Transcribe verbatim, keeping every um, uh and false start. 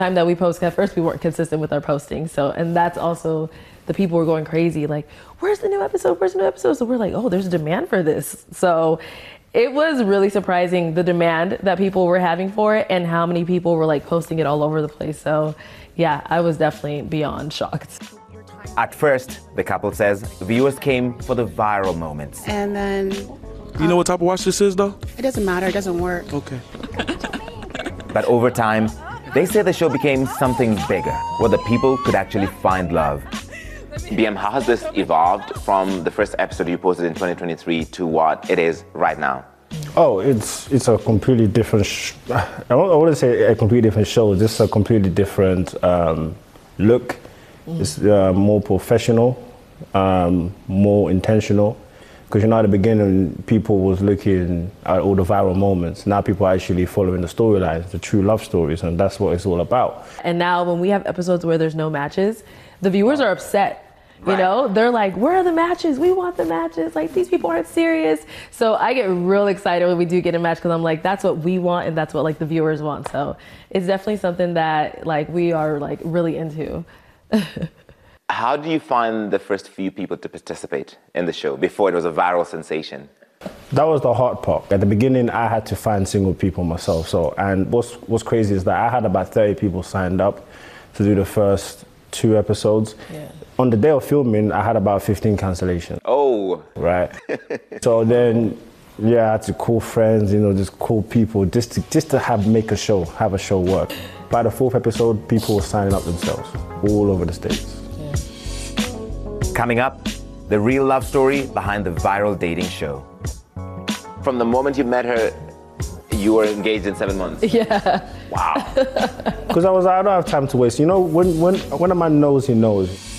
Time that we post, at first we weren't consistent with our posting, so and that's also the people were going crazy like, where's the new episode, where's the new episode? So we're like, oh, there's a demand for this. So it was really surprising the demand that people were having for it and how many people were like posting it all over the place. So yeah, I was definitely beyond shocked. At first, the couple says viewers came for the viral moments. And then you know what type of watch this is though? It doesn't matter, it doesn't work. Okay. But over time, they say the show became something bigger, where the people could actually find love. B M, how has this evolved from the first episode you posted in twenty twenty-three to what it is right now? Oh, it's it's a completely different, sh I wouldn't say a completely different show, just a completely different um, look. Mm. It's uh, more professional, um, more intentional. Because you know, at the beginning, people was looking at all the viral moments. Now people are actually following the storylines, the true love stories, and that's what it's all about. And now when we have episodes where there's no matches, the viewers are upset. You know, they're like, where are the matches? We want the matches. Like, these people aren't serious. So I get real excited when we do get a match because I'm like, that's what we want and that's what like the viewers want. So it's definitely something that like we are like really into. How do you find the first few people to participate in the show before it was a viral sensation? That was the hard part. At the beginning, I had to find single people myself. So, and what's, what's crazy is that I had about thirty people signed up to do the first two episodes. Yeah. On the day of filming, I had about fifteen cancellations. Oh. Right. So then, yeah, I had to call friends, you know, just call people just to, just to have, make a show, have a show work. By the fourth episode, people were signing up themselves all over the States. Coming up, the real love story behind the viral dating show. From the moment you met her, you were engaged in seven months? Yeah. Wow. Because I was like, I don't have time to waste. You know, when, when, when a man knows, he knows.